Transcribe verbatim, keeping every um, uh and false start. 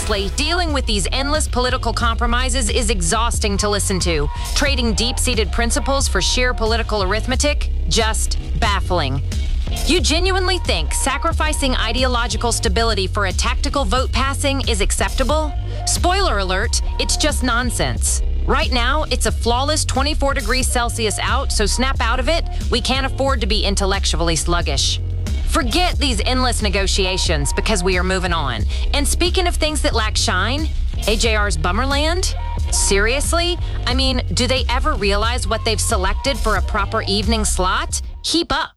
Honestly, dealing with these endless political compromises is exhausting to listen to. Trading deep-seated principles for sheer political arithmetic? Just baffling. You genuinely think sacrificing ideological stability for a tactical vote passing is acceptable? Spoiler alert, it's just nonsense. Right now, it's a flawless twenty-four degrees Celsius out, so snap out of it. We can't afford to be intellectually sluggish. Forget these endless negotiations because we are moving on. And speaking of things that lack shine, A J R's Bummerland? Seriously? I mean, do they ever realize what they've selected for a proper evening slot? Keep up.